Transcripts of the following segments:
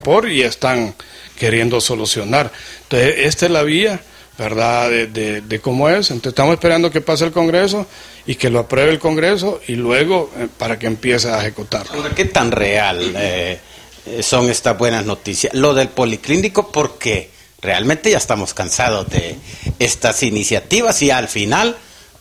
vapor y están queriendo solucionar. Entonces, esta es la vía, ¿verdad?, de cómo es. Entonces, estamos esperando que pase el Congreso y que lo apruebe el Congreso y luego para que empiece a ejecutarlo. Ahora, ¿qué tan real son estas buenas noticias? Lo del policlínico, porque realmente ya estamos cansados de estas iniciativas y al final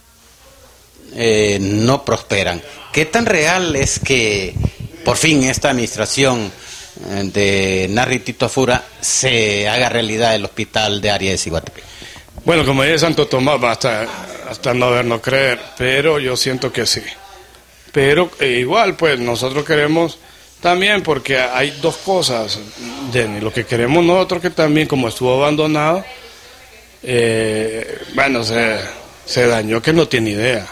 no prosperan. ¿Qué tan real es que por fin esta administración de Narri Tito Afura se haga realidad el hospital de Arias de Ciguatepeque? Bueno, como dice Santo Tomás, hasta no ver, no creer, pero yo siento que sí. Pero igual, pues nosotros queremos también, porque hay dos cosas, Jenny. Lo que queremos nosotros, que también, como estuvo abandonado, bueno, se dañó, que no tiene idea.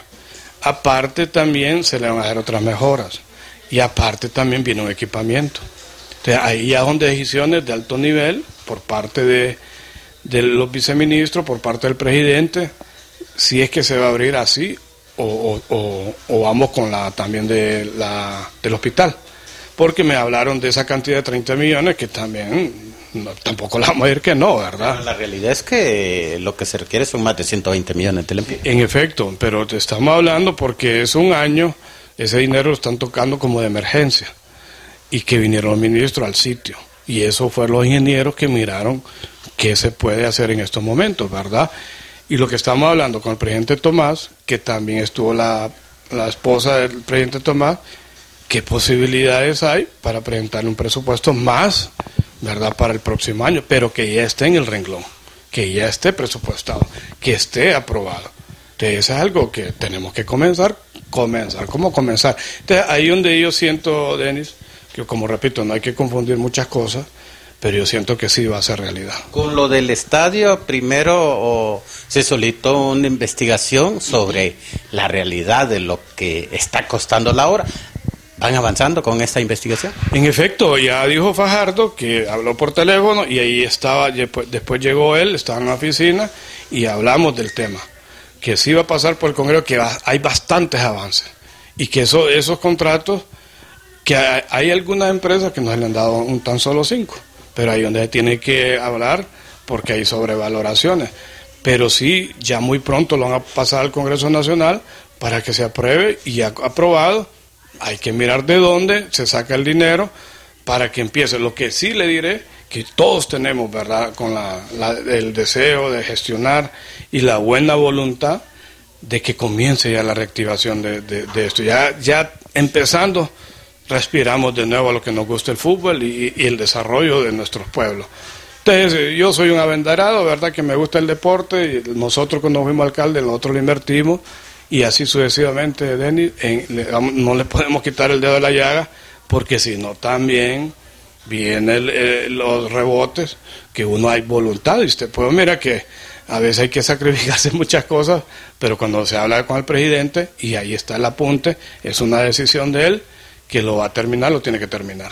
Aparte también se le van a hacer otras mejoras. Y aparte también viene un equipamiento. Entonces, ahí ya son decisiones de alto nivel por parte de los viceministros, por parte del presidente, si es que se va a abrir así o vamos con la también del hospital. Porque me hablaron de esa cantidad de 30 millones que también tampoco la vamos a decir que no, ¿verdad? La realidad es que lo que se requiere son más de 120 millones de lempiras. En efecto, pero te estamos hablando porque es un año, ese dinero lo están tocando como de emergencia y que vinieron los ministros al sitio y eso fueron los ingenieros que miraron qué se puede hacer en estos momentos, ¿verdad? Y lo que estamos hablando con el presidente Tomás, que también estuvo la esposa del presidente Tomás, qué posibilidades hay para presentarle un presupuesto más, ¿verdad?, para el próximo año, pero que ya esté en el renglón, que ya esté presupuestado, que esté aprobado. Entonces, eso es algo que tenemos que comenzar. Entonces, ahí donde yo siento, Denis, que como repito, no hay que confundir muchas cosas, pero yo siento que sí va a ser realidad. Con lo del estadio, primero se solicitó una investigación sobre la realidad de lo que está costando la obra. ¿Van avanzando con esta investigación? En efecto, ya dijo Fajardo que habló por teléfono y ahí estaba, después llegó él, estaba en la oficina y hablamos del tema, que sí va a pasar por el Congreso, que hay bastantes avances y que esos contratos, que hay algunas empresas que nos le han dado un tan solo 5, pero ahí donde se tiene que hablar porque hay sobrevaloraciones, pero sí, ya muy pronto lo van a pasar al Congreso Nacional para que se apruebe y ya aprobado. Hay que mirar de dónde se saca el dinero para que empiece. Lo que sí le diré, que todos tenemos, ¿verdad?, con el deseo de gestionar y la buena voluntad de que comience ya la reactivación de esto. Ya empezando, respiramos de nuevo a lo que nos gusta el fútbol y el desarrollo de nuestros pueblos. Entonces, yo soy un abanderado, ¿verdad?, que me gusta el deporte, y nosotros cuando fuimos alcalde, nosotros lo invertimos, y así sucesivamente, Denis, no le podemos quitar el dedo de la llaga, porque si no también vienen los rebotes, que uno hay voluntad, y usted puede, mira que a veces hay que sacrificarse muchas cosas, pero cuando se habla con el presidente, y ahí está el apunte, es una decisión de él, que lo va a terminar, lo tiene que terminar.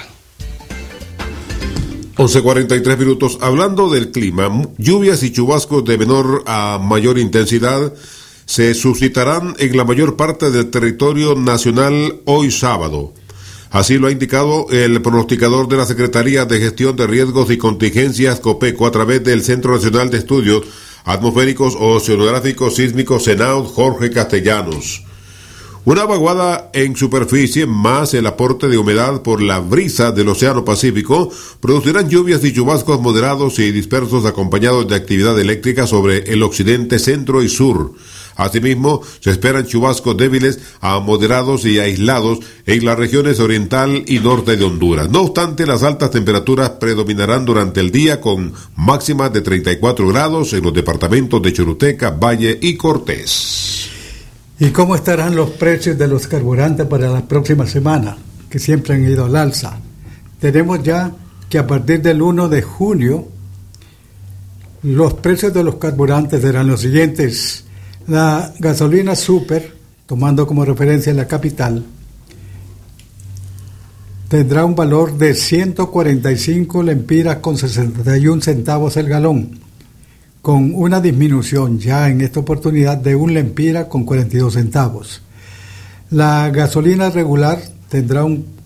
11:43 minutos. Hablando del clima, lluvias y chubascos de menor a mayor intensidad se suscitarán en la mayor parte del territorio nacional hoy sábado. Así lo ha indicado el pronosticador de la Secretaría de Gestión de Riesgos y Contingencias, COPECO, a través del Centro Nacional de Estudios Atmosféricos Oceanográficos Sísmicos, CENAO, Jorge Castellanos. Una vaguada en superficie más el aporte de humedad por la brisa del Océano Pacífico producirán lluvias y chubascos moderados y dispersos acompañados de actividad eléctrica sobre el occidente, centro y sur. Asimismo, se esperan chubascos débiles a moderados y aislados en las regiones oriental y norte de Honduras. No obstante, las altas temperaturas predominarán durante el día con máximas de 34 grados en los departamentos de Choluteca, Valle y Cortés. ¿Y cómo estarán los precios de los carburantes para la próxima semana, que siempre han ido al alza? Tenemos ya que a partir del 1 de junio, los precios de los carburantes serán los siguientes. La gasolina super, tomando como referencia la capital, tendrá un valor de 145 lempiras con 61 centavos el galón, con una disminución ya en esta oportunidad de 1 lempira con 42 centavos. La gasolina regular tendrá un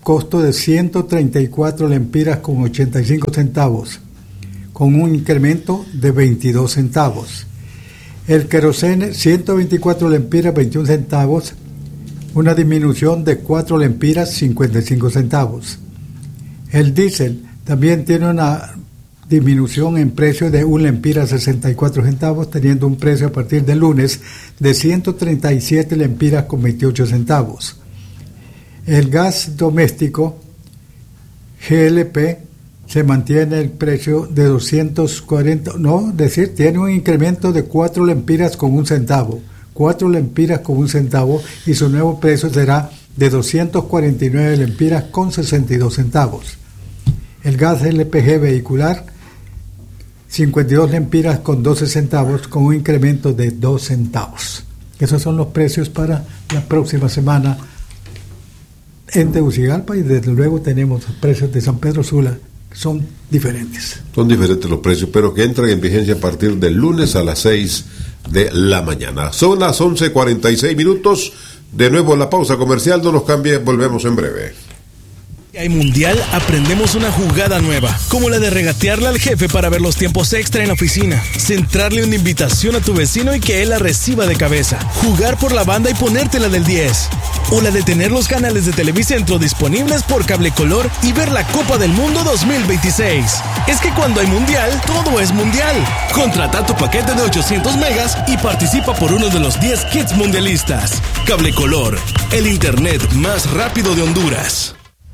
costo de 134 lempiras con 85 centavos, con un incremento de 22 centavos. El querosene, 124 lempiras 21 centavos, una disminución de 4 lempiras 55 centavos. El diésel también tiene una disminución en precio de 1 lempira 64 centavos, teniendo un precio a partir del lunes de 137 lempiras con 28 centavos. El gas doméstico GLP se mantiene el precio de 240, tiene un incremento de 4 lempiras con 1 centavo, 4 lempiras con 1 centavo, y su nuevo precio será de 249 lempiras con 62 centavos. El gas LPG vehicular, 52 lempiras con 12 centavos, con un incremento de 2 centavos. Esos son los precios para la próxima semana en Tegucigalpa, y desde luego tenemos los precios de San Pedro Sula, que son diferentes. Son diferentes los precios, pero que entran en vigencia a partir del lunes a las 6 de la mañana. Son las 11:46 minutos. De nuevo la pausa comercial, no nos cambie, volvemos en breve. Hay mundial, aprendemos una jugada nueva, como la de regatearle al jefe para ver los tiempos extra en la oficina, centrarle una invitación a tu vecino y que él la reciba de cabeza, jugar por la banda y ponértela del 10, o la de tener los canales de Televicentro disponibles por cable color y ver la Copa del Mundo 2026. Es que cuando hay mundial, todo es mundial. Contrata tu paquete de 800 megas y participa por uno de los 10 kits mundialistas. Cable color, el internet más rápido de Honduras.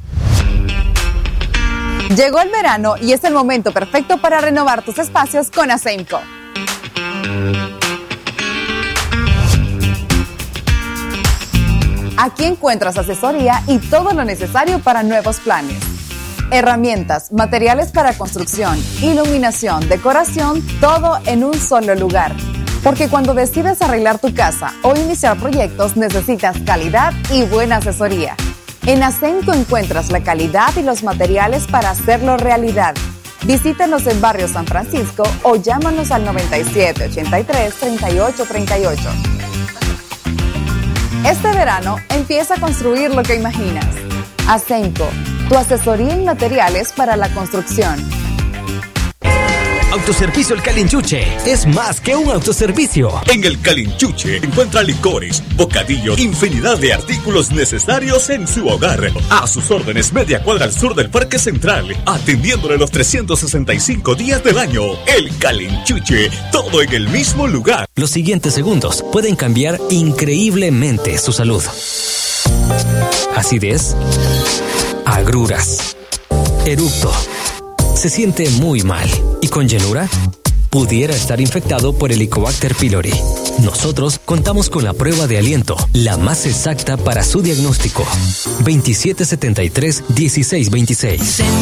Llegó el verano y es el momento perfecto para renovar tus espacios con Asemco. Aquí encuentras asesoría y todo lo necesario para nuevos planes. Herramientas, materiales para construcción, iluminación, decoración, todo en un solo lugar. Porque cuando decides arreglar tu casa o iniciar proyectos, necesitas calidad y buena asesoría. En Asemco encuentras la calidad y los materiales para hacerlo realidad. Visítanos en Barrio San Francisco o llámanos al 9783-3838. Este verano empieza a construir lo que imaginas. Asemco, tu asesoría en materiales para la construcción. Autoservicio El Calinchuche es más que un autoservicio. En El Calinchuche encuentra licores, bocadillos, infinidad de artículos necesarios en su hogar. A sus órdenes, media cuadra al sur del Parque Central, atendiéndole los 365 días del año. El Calinchuche, todo en el mismo lugar. Los siguientes segundos pueden cambiar increíblemente su salud. Acidez, agruras, eructo. Se siente muy mal y con llenura pudiera estar infectado por Helicobacter pylori. Nosotros contamos con la prueba de aliento, la más exacta para su diagnóstico. 2773-1626.